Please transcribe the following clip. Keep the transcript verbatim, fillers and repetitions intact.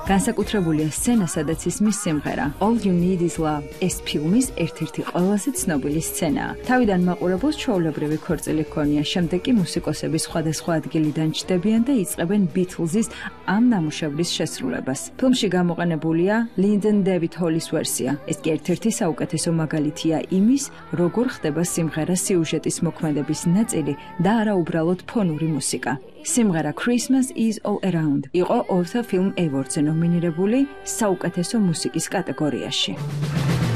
განსაკუთრებულია სცენა, სადაც ისმის სიმღერა All You Need Is Love. ეს ფილმის ერთ-ერთი ყველაზე ცნობილი სცენაა. თავიდან მაყურებელს ჩვეულებრივი ქორწილი ჰქონია, შემდეგ კი მუსიკოსები სხვადასხვა ადგილიდან ჩდებიან და იწყებენ Beatles-ის ამ ნამუშევრის შესრულებას. ფილმში გამოყენებულია Lyndon David Hall-ის ვერსია. ეს კი ერთ-ერთი საუკეთესო მაგალითია იმის, როგორ ხდება სიმღერას სიუჟეტის მოქმედების ნაწილი და არა უბრალოდ ფონური მუსიკა. სიმღერა Christmas is all around იყო ორთა Film Awards-ზე ნომინირებული საუკეთესო მუსიკის კატეგორიაში.